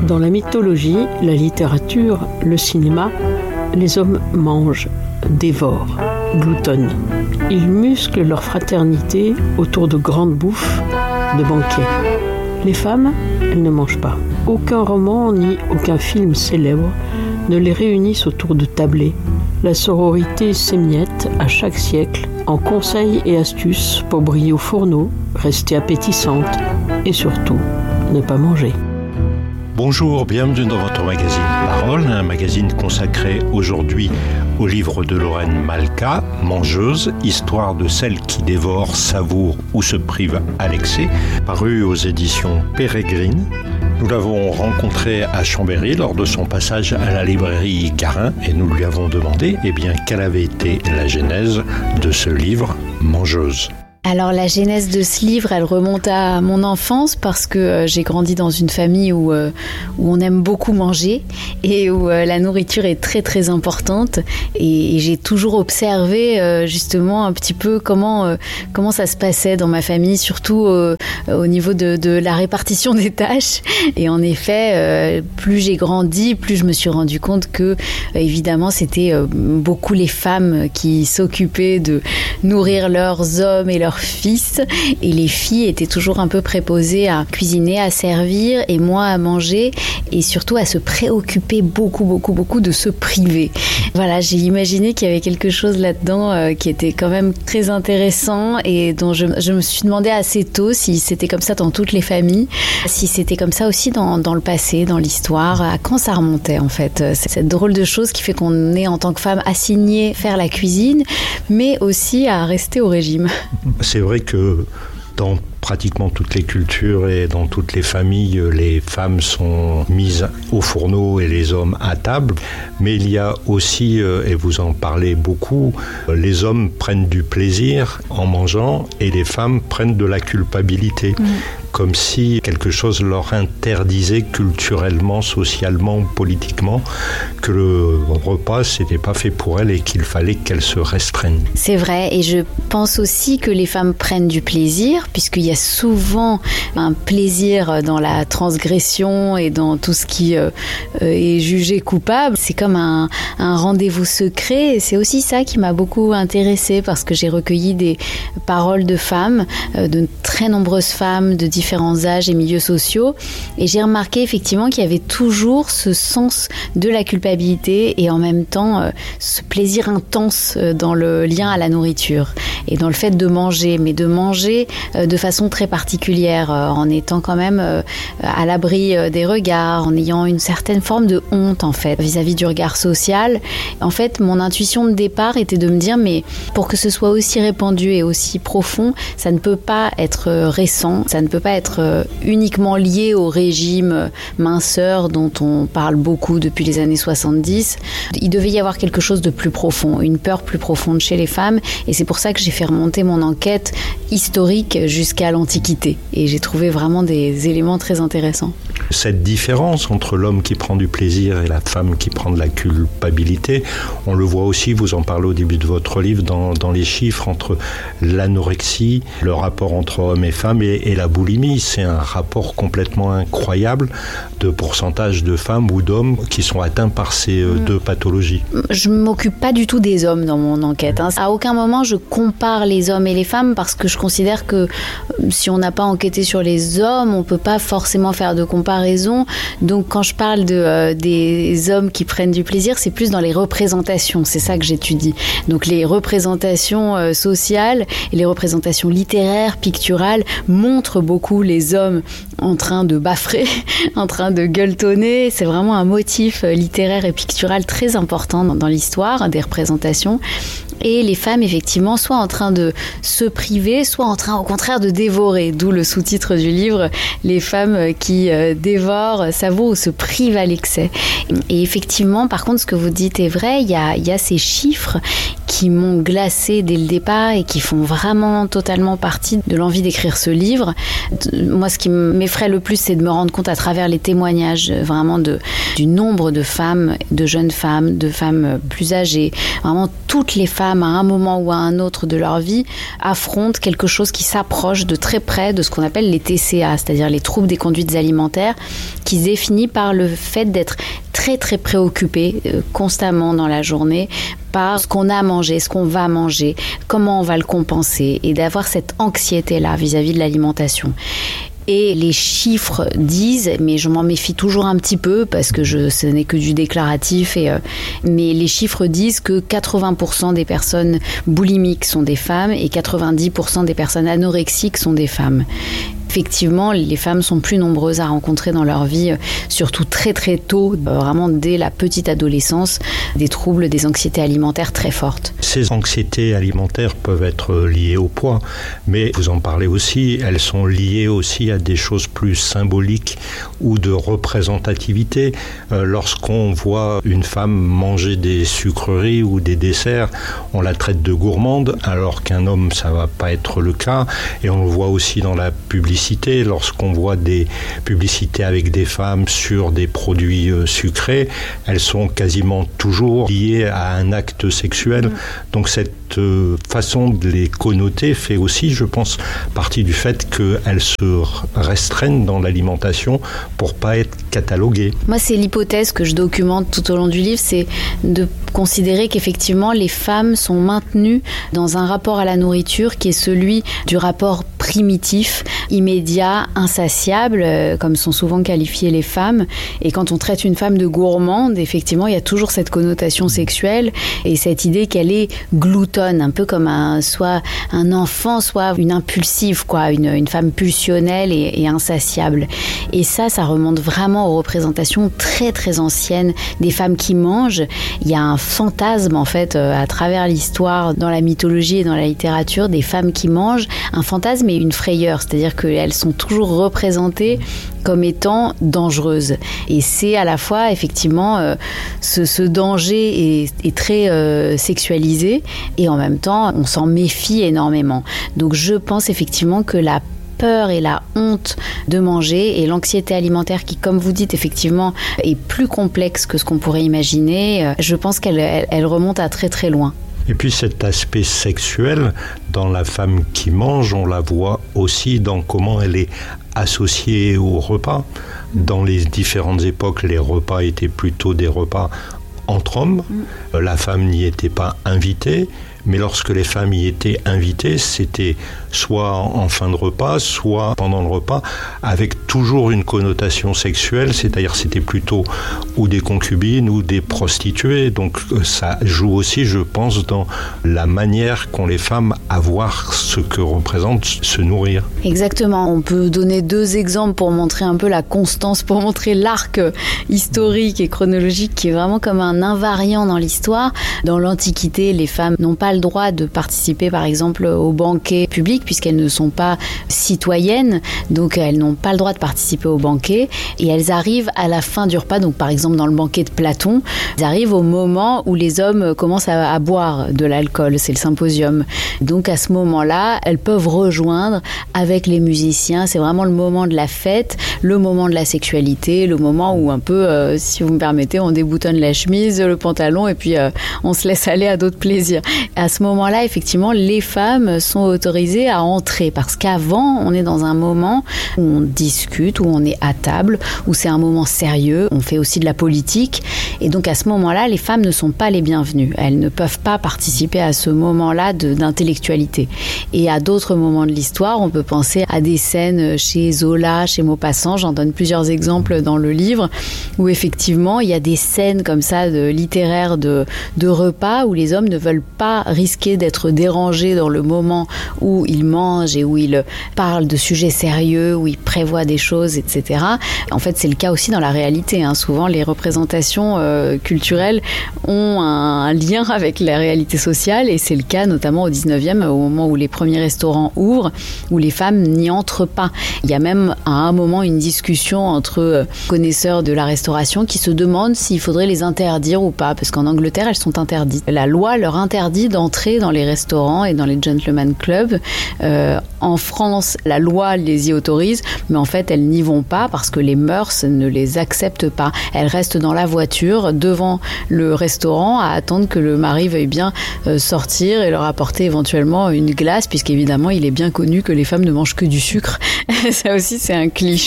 Dans la mythologie, la littérature, le cinéma, les hommes mangent, dévorent, gloutonnent. Ils musclent leur fraternité autour de grandes bouffes, de banquets. Les femmes, elles ne mangent pas. Aucun roman ni aucun film célèbre ne les réunissent autour de tablés. La sororité s'émiette à chaque siècle en conseils et astuces pour briller au fourneau, rester appétissante et surtout ne pas manger. Bonjour, bienvenue dans votre magazine Parole, un magazine consacré aujourd'hui au livre de Lorraine Malka, Mangeuse, histoire de celle qui dévore, savoure ou se prive à l'excès, paru aux éditions Pérégrine. Nous l'avons rencontrée à Chambéry lors de son passage à la librairie Garin et nous lui avons demandé quelle avait été la genèse de ce livre, Mangeuse. Alors la genèse de ce livre, elle remonte à mon enfance parce que j'ai grandi dans une famille où on aime beaucoup manger et où la nourriture est très très importante et j'ai toujours observé justement un petit peu comment ça se passait dans ma famille, surtout au niveau de la répartition des tâches. Et en effet, plus j'ai grandi, plus je me suis rendu compte que évidemment c'était beaucoup les femmes qui s'occupaient de nourrir leurs hommes et leurs fils, et les filles étaient toujours un peu préposées à cuisiner, à servir et moi à manger et surtout à se préoccuper beaucoup de se priver. Voilà, j'ai imaginé qu'il y avait quelque chose là-dedans qui était quand même très intéressant et dont je me suis demandé assez tôt si c'était comme ça dans toutes les familles, si c'était comme ça aussi dans le passé, dans l'histoire, à quand ça remontait en fait. C'est cette drôle de chose qui fait qu'on est en tant que femme assignée faire la cuisine mais aussi à rester au régime. C'est vrai que dans pratiquement toutes les cultures et dans toutes les familles, les femmes sont mises au fourneau et les hommes à table. Mais il y a aussi, et vous en parlez beaucoup, les hommes prennent du plaisir en mangeant et les femmes prennent de la culpabilité. Comme si quelque chose leur interdisait culturellement, socialement, politiquement, que le repas, c'était pas fait pour elles et qu'il fallait qu'elles se restreignent. C'est vrai, et je pense aussi que les femmes prennent du plaisir, puisqu'il y a souvent un plaisir dans la transgression et dans tout ce qui est jugé coupable. C'est comme un rendez-vous secret, et c'est aussi ça qui m'a beaucoup intéressée, parce que j'ai recueilli des paroles de femmes, de très nombreuses femmes de différents âges et milieux sociaux, et j'ai remarqué effectivement qu'il y avait toujours ce sens de la culpabilité et en même temps ce plaisir intense dans le lien à la nourriture et dans le fait de manger, mais de manger de façon très particulière, en étant quand même à l'abri des regards, en ayant une certaine forme de honte en fait vis-à-vis du regard social. En fait, mon intuition de départ était de me dire mais pour que ce soit aussi répandu et aussi profond, ça ne peut pas être récent, ça ne peut pas être uniquement lié au régime minceur dont on parle beaucoup depuis les années 70. Il devait y avoir quelque chose de plus profond, une peur plus profonde chez les femmes, et c'est pour ça que j'ai fait remonter mon enquête historique jusqu'à l'Antiquité, et j'ai trouvé vraiment des éléments très intéressants. Cette différence entre l'homme qui prend du plaisir et la femme qui prend de la culpabilité, on le voit aussi, vous en parlez au début de votre livre, dans les chiffres entre l'anorexie, le rapport entre hommes et femmes et la boulimie. C'est un rapport complètement incroyable de pourcentage de femmes ou d'hommes qui sont atteints par ces deux pathologies. Je ne m'occupe pas du tout des hommes dans mon enquête. À aucun moment je compare les hommes et les femmes, parce que je considère que si on n'a pas enquêté sur les hommes, on ne peut pas forcément faire de comparaison. Donc quand je parle des hommes qui prennent du plaisir, c'est plus dans les représentations, c'est ça que j'étudie. Donc les représentations sociales et les représentations littéraires, picturales montrent beaucoup les hommes en train de baffer, en train de gueuletonner. C'est vraiment un motif littéraire et pictural très important dans l'histoire des représentations. Et les femmes, effectivement, soit en train de se priver, soit en train, au contraire, de dévorer. D'où le sous-titre du livre, les femmes qui dévorent, savourent ou se privent à l'excès. Et effectivement, par contre, ce que vous dites est vrai, il y a ces chiffres qui m'ont glacée dès le départ et qui font vraiment totalement partie de l'envie d'écrire ce livre. Moi, ce qui m'effraie le plus, c'est de me rendre compte à travers les témoignages vraiment du nombre de femmes, de jeunes femmes, de femmes plus âgées, vraiment toutes les femmes femmes, à un moment ou à un autre de leur vie, affrontent quelque chose qui s'approche de très près de ce qu'on appelle les TCA, c'est-à-dire les troubles des conduites alimentaires, qui se définit par le fait d'être très très préoccupé constamment dans la journée par ce qu'on a à manger, ce qu'on va manger, comment on va le compenser, et d'avoir cette anxiété-là vis-à-vis de l'alimentation. Et les chiffres disent, mais je m'en méfie toujours un petit peu parce que ce n'est que du déclaratif, mais les chiffres disent que 80% des personnes boulimiques sont des femmes et 90% des personnes anorexiques sont des femmes. Effectivement, les femmes sont plus nombreuses à rencontrer dans leur vie, surtout très très tôt, vraiment dès la petite adolescence, des troubles, des anxiétés alimentaires très fortes. Ces anxiétés alimentaires peuvent être liées au poids, mais vous en parlez aussi, elles sont liées aussi à des choses plus symboliques ou de représentativité. Lorsqu'on voit une femme manger des sucreries ou des desserts, on la traite de gourmande, alors qu'un homme, ça va pas être le cas. Et on le voit aussi dans la publicité. Lorsqu'on voit des publicités avec des femmes sur des produits sucrés, elles sont quasiment toujours liées à un acte sexuel. Donc cette façon de les connoter fait aussi, je pense, partie du fait qu'elles se restreignent dans l'alimentation pour pas être cataloguées. Moi, c'est l'hypothèse que je documente tout au long du livre, c'est de considérer qu'effectivement les femmes sont maintenues dans un rapport à la nourriture qui est celui du rapport primitif, immédiat, insatiable, comme sont souvent qualifiées les femmes. Et quand on traite une femme de gourmande, effectivement, il y a toujours cette connotation sexuelle et cette idée qu'elle est gloutonne, un peu comme soit un enfant, soit une impulsive, une femme pulsionnelle et insatiable. Et ça remonte vraiment aux représentations très très anciennes des femmes qui mangent. Il y a un fantasme en fait à travers l'histoire, dans la mythologie et dans la littérature, des femmes qui mangent, un fantasme et une frayeur, c'est-à-dire qu'elles sont toujours représentées comme étant dangereuses. Et c'est à la fois effectivement ce danger est très sexualisé et en même temps on s'en méfie énormément. Donc je pense effectivement que la peur et la honte de manger et l'anxiété alimentaire qui, comme vous dites, effectivement est plus complexe que ce qu'on pourrait imaginer, je pense qu'elle remonte à très très loin. Et puis cet aspect sexuel dans la femme qui mange, on la voit aussi dans comment elle est associée au repas. Dans les différentes époques, les repas étaient plutôt des repas entre hommes. La femme n'y était pas invitée, mais lorsque les femmes y étaient invitées, c'était soit en fin de repas, soit pendant le repas, avec toujours une connotation sexuelle, c'est-à-dire c'était plutôt ou des concubines ou des prostituées. Donc ça joue aussi, je pense, dans la manière qu'ont les femmes à voir ce que représente se nourrir. Exactement. On peut donner 2 exemples pour montrer un peu la constance, pour montrer l'arc historique et chronologique qui est vraiment comme un invariant dans l'histoire. Dans l'Antiquité, les femmes n'ont pas le droit de participer, par exemple, aux banquets publics puisqu'elles ne sont pas citoyennes, donc elles n'ont pas le droit de participer au banquet et elles arrivent à la fin du repas, donc par exemple dans le banquet de Platon, elles arrivent au moment où les hommes commencent à boire de l'alcool, c'est le symposium. Donc à ce moment-là, elles peuvent rejoindre avec les musiciens, c'est vraiment le moment de la fête, le moment de la sexualité, le moment où un peu, si vous me permettez, on déboutonne la chemise, le pantalon et puis on se laisse aller à d'autres plaisirs. À ce moment-là, effectivement, les femmes sont autorisées à entrer parce qu'avant, on est dans un moment où on discute, où on est à table, où c'est un moment sérieux, on fait aussi de la politique et donc à ce moment-là, les femmes ne sont pas les bienvenues. Elles ne peuvent pas participer à ce moment-là d'intellectualité. Et à d'autres moments de l'histoire, on peut penser à des scènes chez Zola, chez Maupassant, j'en donne plusieurs exemples dans le livre, où effectivement, il y a des scènes comme ça littéraires de repas où les hommes ne veulent pas risquer d'être dérangés dans le moment où ils mangent et où ils parlent de sujets sérieux, où ils prévoient des choses, etc. En fait, c'est le cas aussi dans la réalité. Souvent, les représentations culturelles ont un lien avec la réalité sociale et c'est le cas notamment au 19e, au moment où les premiers restaurants ouvrent, où les femmes n'y entrent pas. Il y a même à un moment une discussion entre connaisseurs de la restauration qui se demandent s'il faudrait les interdire ou pas, parce qu'en Angleterre, elles sont interdites. La loi leur interdit d'entrer dans les restaurants et dans les gentlemen clubs. En France, la loi les y autorise, mais en fait, elles n'y vont pas parce que les mœurs ne les acceptent pas. Elles restent dans la voiture voiture devant le restaurant à attendre que le mari veuille bien sortir et leur apporter éventuellement une glace, puisqu'évidemment il est bien connu que les femmes ne mangent que du sucre. Ça aussi c'est un cliché.